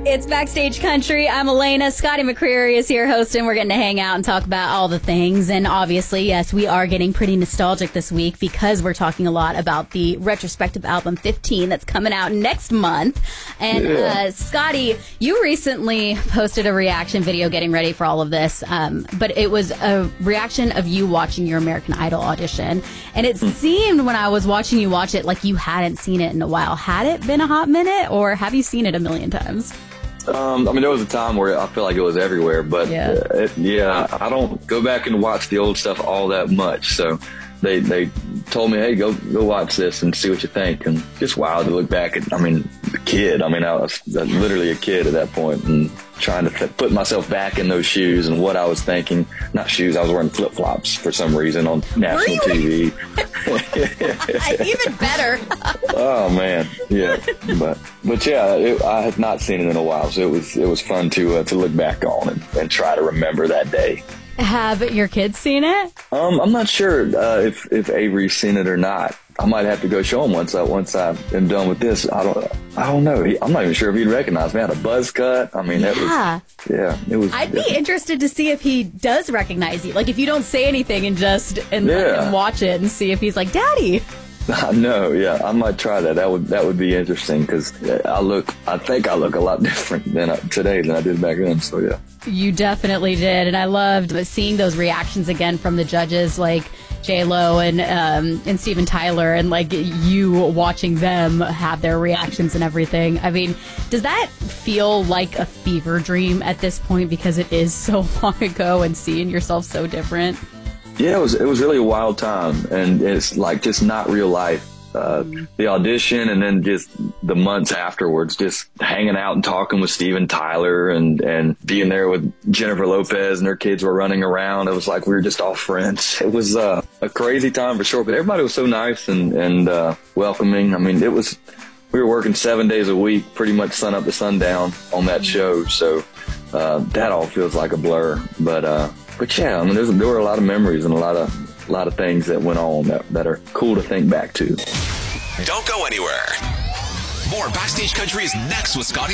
It's Backstage Country. I'm Elena. Scotty McCreery is here hosting. We're getting to hang out and talk about all the things. And obviously, yes, we are getting pretty nostalgic this week because we're talking a lot about the retrospective album 15 that's coming out next month. And Scotty, you recently posted a reaction video getting ready for all of this. But it was a reaction of you watching your American Idol audition. And it seemed when I was watching you watch it like you hadn't seen it in a while. Had it been a hot minute, or have you seen it a million times? I mean, there was a time where I feel like it was everywhere, but I don't go back and watch the old stuff all that much. So they told me, hey, go watch this and see what you think. And just wild to look back at, I mean, the kid. I mean, I was literally a kid at that point and trying to put myself back in those shoes and what I was thinking. Not shoes, I was wearing flip-flops for some reason on national TV. Even better. Oh, man. Yeah. But yeah, I had not seen it in a while, so it was fun to look back on and try to remember that day. Have your kids seen it? I'm not sure if Avery's seen it or not. I might have to go show him once I am done with this. I don't know. I'm not even sure if he'd recognize me. I had a buzz cut. I mean, it was. I'd be interested to see if he does recognize you. Like if you don't say anything and let him watch it and see if he's like, Daddy. No, yeah, I might try that. That would be interesting because I think I look a lot different today than I did back then. So yeah, you definitely did, and I loved seeing those reactions again from the judges, like J-Lo and Steven Tyler, and like you watching them have their reactions and everything. I mean, does that feel like a fever dream at this point because it is so long ago and seeing yourself so different? Yeah, it was really a wild time, and it's like just not real life. The audition and then just the months afterwards, just hanging out and talking with Steven Tyler and being there with Jennifer Lopez and her kids were running around. It was like we were just all friends. It was a crazy time for sure, but everybody was so nice and welcoming. I mean, we were working 7 days a week, pretty much sun up to sundown on that show. So that all feels like a blur, But yeah, I mean, there were a lot of memories and a lot of things that went on that are cool to think back to. Don't go anywhere. More Backstage Country is next with Scotty